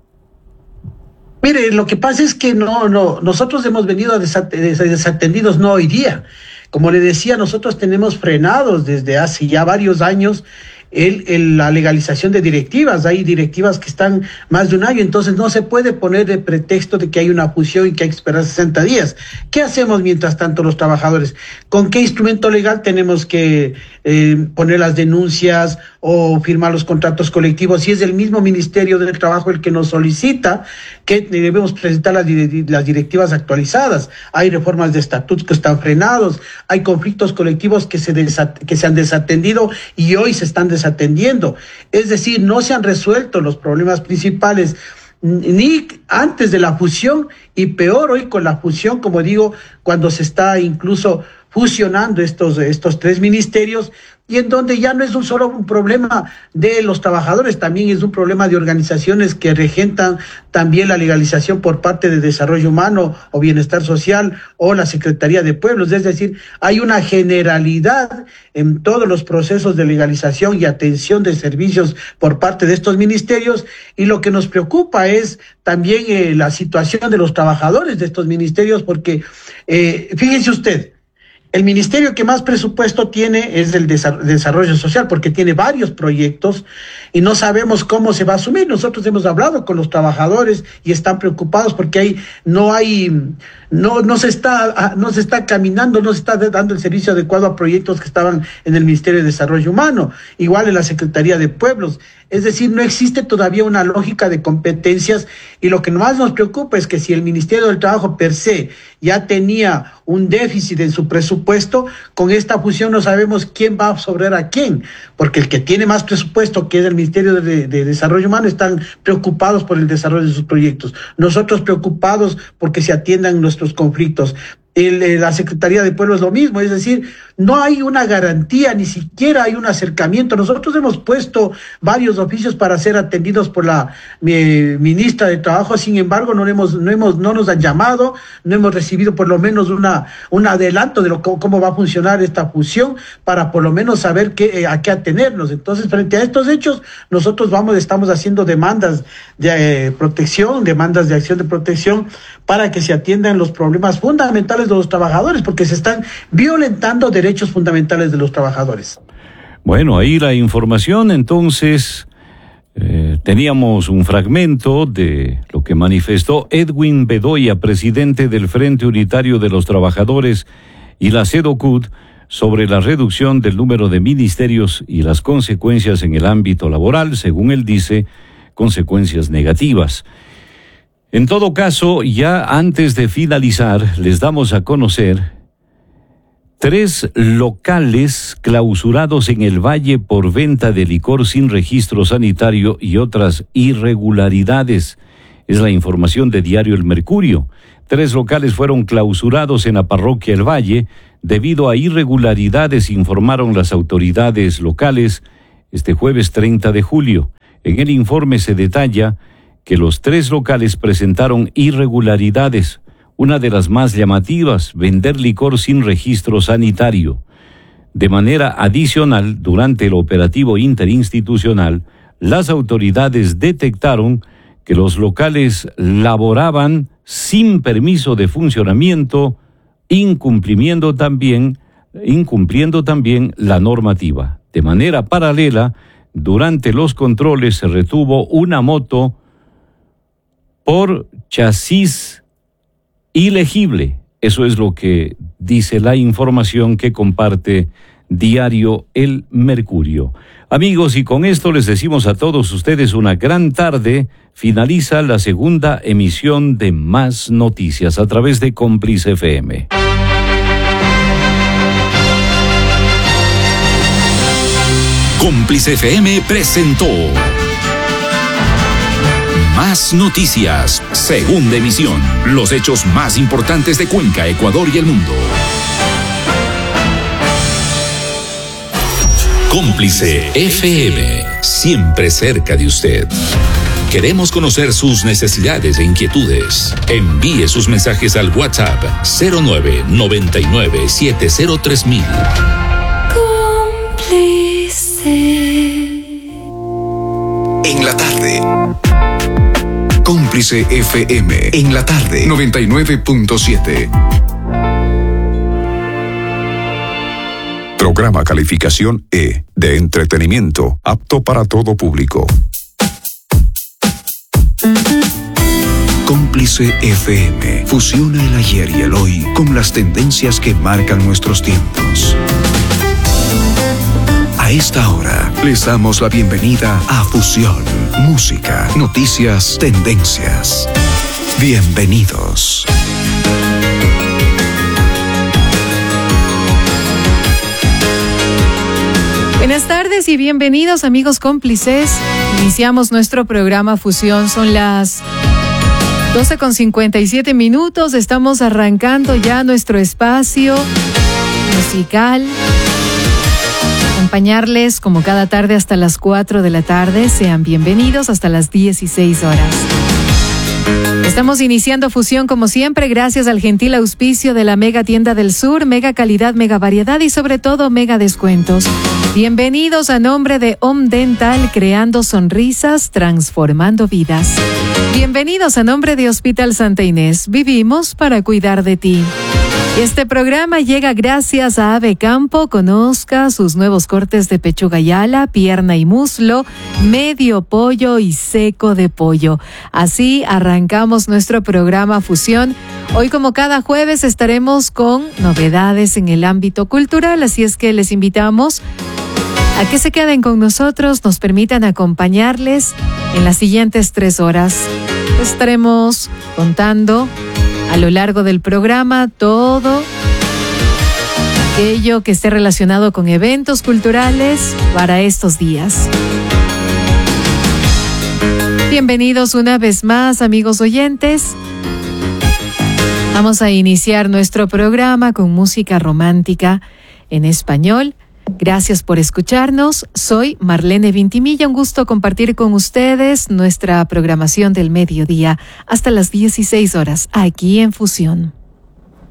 Mire, lo que pasa es que no, no, nosotros hemos venido desat desatendidos no hoy día. Como le decía, nosotros tenemos frenados desde hace ya varios años El, el, la legalización de directivas. Hay directivas que están más de un año, entonces no se puede poner de pretexto de que hay una fusión y que hay que esperar sesenta días. ¿Qué hacemos mientras tanto los trabajadores? ¿Con qué instrumento legal tenemos que eh, poner las denuncias o firmar los contratos colectivos? Si es el mismo Ministerio del Trabajo el que nos solicita que debemos presentar las, las directivas actualizadas. Hay reformas de estatutos que están frenados, hay conflictos colectivos que se, que se han desatendido y hoy se están desatendiendo. Es decir, no se han resuelto los problemas principales ni antes de la fusión, y peor hoy con la fusión, como digo, cuando se está incluso fusionando estos, estos tres ministerios, y en donde ya no es un solo un problema de los trabajadores, también es un problema de organizaciones que regentan también la legalización por parte de Desarrollo Humano o Bienestar Social o la Secretaría de Pueblos. Es decir, hay una generalidad en todos los procesos de legalización y atención de servicios por parte de estos ministerios, y lo que nos preocupa es también eh, la situación de los trabajadores de estos ministerios, porque eh, fíjense usted, el ministerio que más presupuesto tiene es el de Desarrollo Social, porque tiene varios proyectos y no sabemos cómo se va a asumir. Nosotros hemos hablado con los trabajadores y están preocupados porque hay, no hay, no, no se está, no se está caminando, no se está dando el servicio adecuado a proyectos que estaban en el Ministerio de Desarrollo Humano, igual en la Secretaría de Pueblos. Es decir, no existe todavía una lógica de competencias, y lo que más nos preocupa es que si el Ministerio del Trabajo per se ya tenía un déficit en su presupuesto, con esta fusión no sabemos quién va a absorber a quién, porque el que tiene más presupuesto, que es el Ministerio de, de Desarrollo Humano, están preocupados por el desarrollo de sus proyectos. Nosotros preocupados porque se atiendan nuestros conflictos. El, la Secretaría de Pueblo es lo mismo, es decir, no hay una garantía, ni siquiera hay un acercamiento. Nosotros hemos puesto varios oficios para ser atendidos por la eh, ministra de Trabajo, sin embargo, no hemos, no hemos, no nos han llamado, no hemos recibido por lo menos una, un adelanto de lo, cómo va a funcionar esta fusión, para por lo menos saber qué, eh, a qué atenernos. Entonces, frente a estos hechos, nosotros vamos, estamos haciendo demandas de eh, protección, demandas de acción de protección, para que se atiendan los problemas fundamentales de los trabajadores, porque se están violentando derechos fundamentales de los trabajadores. Bueno, ahí la información. Entonces, eh, teníamos un fragmento de lo que manifestó Edwin Bedoya, presidente del Frente Unitario de los Trabajadores y la CEDOCUT, sobre la reducción del número de ministerios y las consecuencias en el ámbito laboral, según él dice, consecuencias negativas. En todo caso, ya antes de finalizar, les damos a conocer tres locales clausurados en el Valle por venta de licor sin registro sanitario y otras irregularidades. Es la información de Diario El Mercurio. Tres locales fueron clausurados en la parroquia El Valle debido a irregularidades, informaron las autoridades locales este jueves treinta de julio. En el informe se detalla que los tres locales presentaron irregularidades. Una de las más llamativas, vender licor sin registro sanitario. De manera adicional, durante el operativo interinstitucional, las autoridades detectaron que los locales laboraban sin permiso de funcionamiento, incumpliendo también, incumpliendo también la normativa. De manera paralela, durante los controles se retuvo una moto por chasis ilegible. Eso es lo que dice la información que comparte Diario El Mercurio. Amigos, y con esto les decimos a todos ustedes una gran tarde. Finaliza la segunda emisión de Más Noticias a través de Cómplice F M. Cómplice F M presentó Más Noticias, segunda emisión. Los hechos más importantes de Cuenca, Ecuador y el mundo. Cómplice F M, siempre cerca de usted. Queremos conocer sus necesidades e inquietudes. Envíe sus mensajes al WhatsApp cero nueve noventa y nueve siete cero tres mil. Cómplice. En la tarde. Cómplice F M. En la tarde. noventa y nueve punto siete. Programa calificación E, de entretenimiento, apto para todo público. Cómplice F M fusiona el ayer y el hoy con las tendencias que marcan nuestros tiempos. A esta hora les damos la bienvenida a Fusión, música, noticias, tendencias. Bienvenidos. Buenas tardes y bienvenidos, amigos cómplices. Iniciamos nuestro programa Fusión. Son las doce con cincuenta y siete minutos. Estamos arrancando ya nuestro espacio musical. Acompañarles como cada tarde hasta las cuatro de la tarde. Sean bienvenidos hasta las dieciséis horas. Estamos iniciando Fusión como siempre gracias al gentil auspicio de la Mega Tienda del Sur, mega calidad, mega variedad y sobre todo mega descuentos. Bienvenidos a nombre de Om Dental, creando sonrisas, transformando vidas. Bienvenidos a nombre de Hospital Santa Inés, vivimos para cuidar de ti. Este programa llega gracias a Ave Campo. Conozca sus nuevos cortes de pechuga y ala, pierna y muslo, medio pollo y seco de pollo. Así arrancamos nuestro programa Fusión. Hoy, como cada jueves, estaremos con novedades en el ámbito cultural, así es que les invitamos a que se queden con nosotros, nos permitan acompañarles en las siguientes tres horas. Estaremos contando a lo largo del programa todo aquello que esté relacionado con eventos culturales para estos días. Bienvenidos una vez más, amigos oyentes. Vamos a iniciar nuestro programa con música romántica en español. Gracias por escucharnos. Soy Marlene Vintimilla. Un gusto compartir con ustedes nuestra programación del mediodía hasta las dieciséis horas aquí en Fusión.